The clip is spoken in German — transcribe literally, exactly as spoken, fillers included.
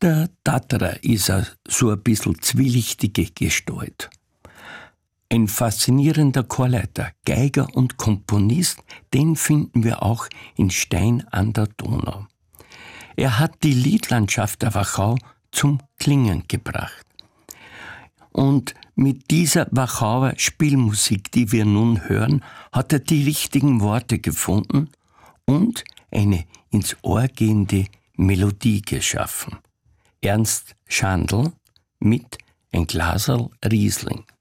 Der Tatterer ist a so ein bisschen zwielichtige Gestalt. Ein faszinierender Chorleiter, Geiger und Komponist, den finden wir auch in Stein an der Donau. Er hat die Liedlandschaft der Wachau zum Klingen gebracht. Und mit dieser Wachauer Spielmusik, die wir nun hören, hat er die richtigen Worte gefunden und eine ins Ohr gehende Melodie geschaffen. Ernst Schandl mit Ein Glaserl Riesling.